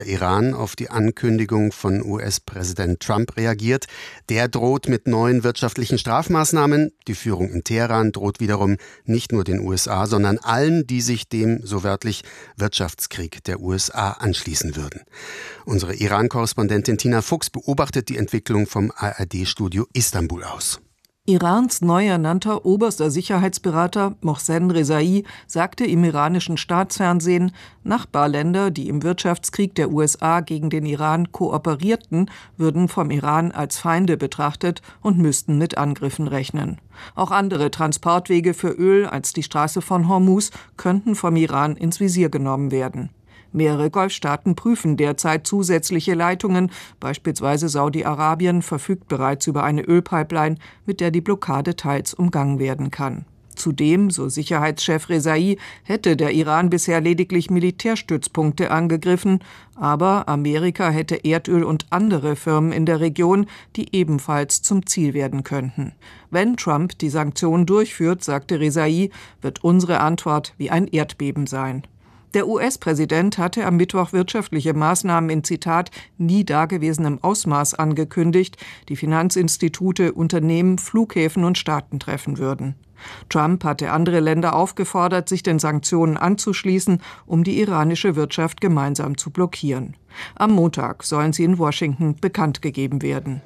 Iran auf die Ankündigung von US-Präsident Trump reagiert. Der droht mit neuen wirtschaftlichen Strafmaßnahmen. Die Führung in Teheran droht wiederum nicht nur den USA, sondern allen, die sich dem, so wörtlich, Wirtschaftskrieg der USA anschließen würden. Unsere Iran-Korrespondentin Tina Fuchs beobachtet die Entwicklung vom ARD-Studio Istanbul aus. Irans neu ernannter oberster Sicherheitsberater Mohsen Rezaei sagte im iranischen Staatsfernsehen, Nachbarländer, die im Wirtschaftskrieg der USA gegen den Iran kooperierten, würden vom Iran als Feinde betrachtet und müssten mit Angriffen rechnen. Auch andere Transportwege für Öl als die Straße von Hormuz könnten vom Iran ins Visier genommen werden. Mehrere Golfstaaten prüfen derzeit zusätzliche Leitungen. Beispielsweise Saudi-Arabien verfügt bereits über eine Ölpipeline, mit der die Blockade teils umgangen werden kann. Zudem, so Sicherheitschef Rezaei, hätte der Iran bisher lediglich Militärstützpunkte angegriffen, aber Amerika hätte Erdöl und andere Firmen in der Region, die ebenfalls zum Ziel werden könnten. Wenn Trump die Sanktionen durchführt, sagte Rezaei, wird unsere Antwort wie ein Erdbeben sein. Der US-Präsident hatte am Mittwoch wirtschaftliche Maßnahmen in, Zitat, nie dagewesenem Ausmaß angekündigt, die Finanzinstitute, Unternehmen, Flughäfen und Staaten treffen würden. Trump hatte andere Länder aufgefordert, sich den Sanktionen anzuschließen, um die iranische Wirtschaft gemeinsam zu blockieren. Am Montag sollen sie in Washington bekannt gegeben werden.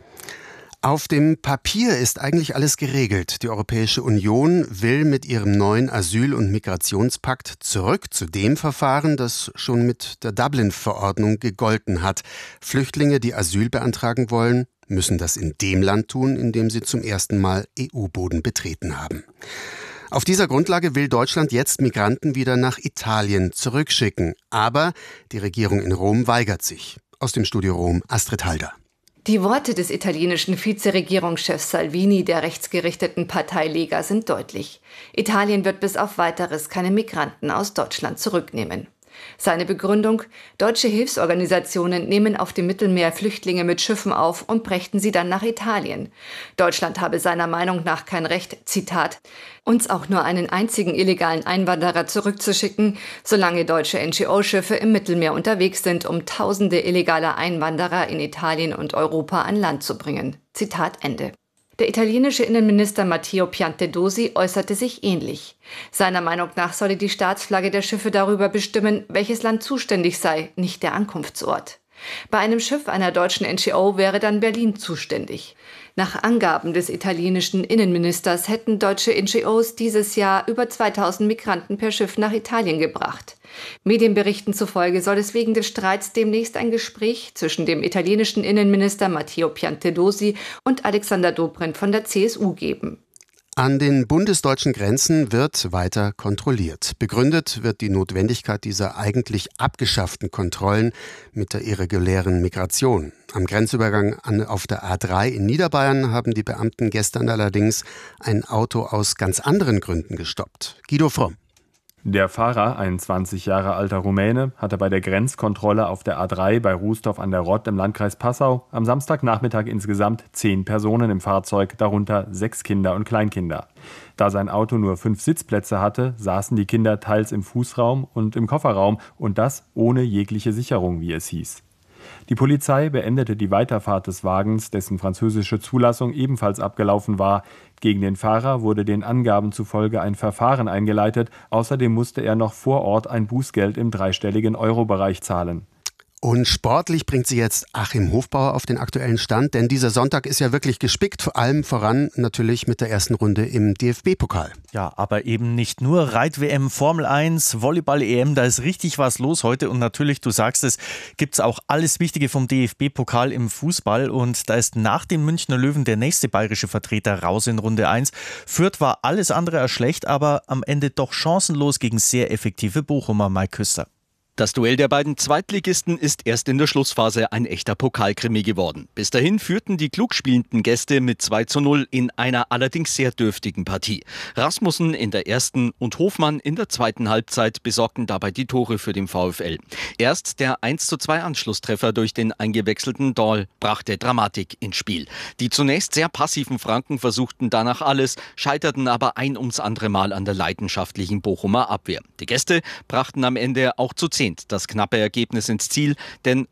Auf dem Papier ist eigentlich alles geregelt. Die Europäische Union will mit ihrem neuen Asyl- und Migrationspakt zurück zu dem Verfahren, das schon mit der Dublin-Verordnung gegolten hat. Flüchtlinge, die Asyl beantragen wollen, müssen das in dem Land tun, in dem sie zum ersten Mal EU-Boden betreten haben. Auf dieser Grundlage will Deutschland jetzt Migranten wieder nach Italien zurückschicken. Aber die Regierung in Rom weigert sich. Aus dem Studio Rom, Astrid Halder. Die Worte des italienischen Vizeregierungschefs Salvini der rechtsgerichteten Partei Lega sind deutlich. Italien wird bis auf Weiteres keine Migranten aus Deutschland zurücknehmen. Seine Begründung: Deutsche Hilfsorganisationen nehmen auf dem Mittelmeer Flüchtlinge mit Schiffen auf und brächten sie dann nach Italien. Deutschland habe seiner Meinung nach kein Recht, Zitat, uns auch nur einen einzigen illegalen Einwanderer zurückzuschicken, solange deutsche NGO-Schiffe im Mittelmeer unterwegs sind, um Tausende illegaler Einwanderer in Italien und Europa an Land zu bringen. Zitat Ende. Der italienische Innenminister Matteo Piantedosi äußerte sich ähnlich. Seiner Meinung nach solle die Staatsflagge der Schiffe darüber bestimmen, welches Land zuständig sei, nicht der Ankunftsort. Bei einem Schiff einer deutschen NGO wäre dann Berlin zuständig. Nach Angaben des italienischen Innenministers hätten deutsche NGOs dieses Jahr über 2000 Migranten per Schiff nach Italien gebracht. Medienberichten zufolge soll es wegen des Streits demnächst ein Gespräch zwischen dem italienischen Innenminister Matteo Piantedosi und Alexander Dobrindt von der CSU geben. An den bundesdeutschen Grenzen wird weiter kontrolliert. Begründet wird die Notwendigkeit dieser eigentlich abgeschafften Kontrollen mit der irregulären Migration. Am Grenzübergang auf der A3 in Niederbayern haben die Beamten gestern allerdings ein Auto aus ganz anderen Gründen gestoppt. Guido Fromm. Der Fahrer, ein 20 Jahre alter Rumäne, hatte bei der Grenzkontrolle auf der A3 bei Rußdorf an der Rott im Landkreis Passau am Samstagnachmittag insgesamt 10 Personen im Fahrzeug, darunter 6 Kinder und Kleinkinder. Da sein Auto nur 5 Sitzplätze hatte, saßen die Kinder teils im Fußraum und im Kofferraum und das ohne jegliche Sicherung, wie es hieß. Die Polizei beendete die Weiterfahrt des Wagens, dessen französische Zulassung ebenfalls abgelaufen war. Gegen den Fahrer wurde den Angaben zufolge ein Verfahren eingeleitet. Außerdem musste er noch vor Ort ein Bußgeld im dreistelligen Euro-Bereich zahlen. Und sportlich bringt sie jetzt Achim Hofbauer auf den aktuellen Stand, denn dieser Sonntag ist ja wirklich gespickt, vor allem voran natürlich mit der ersten Runde im DFB-Pokal. Ja, aber eben nicht nur Reit-WM, Formel 1, Volleyball-EM, da ist richtig was los heute und natürlich, du sagst es, gibt es auch alles Wichtige vom DFB-Pokal im Fußball und da ist nach dem Münchner Löwen der nächste bayerische Vertreter raus in Runde 1. Fürth war alles andere als schlecht, aber am Ende doch chancenlos gegen sehr effektive Bochumer. Mike Küster. Das Duell der beiden Zweitligisten ist erst in der Schlussphase ein echter Pokalkrimi geworden. Bis dahin führten die klug spielenden Gäste mit 2:0 in einer allerdings sehr dürftigen Partie. Rasmussen in der ersten und Hofmann in der zweiten Halbzeit besorgten dabei die Tore für den VfL. Erst der 1:2 Anschlusstreffer durch den eingewechselten Dahl brachte Dramatik ins Spiel. Die zunächst sehr passiven Franken versuchten danach alles, scheiterten aber ein ums andere Mal an der leidenschaftlichen Bochumer Abwehr. Die Gäste brachten am Ende auch zu 10 das knappe Ergebnis ins Ziel, denn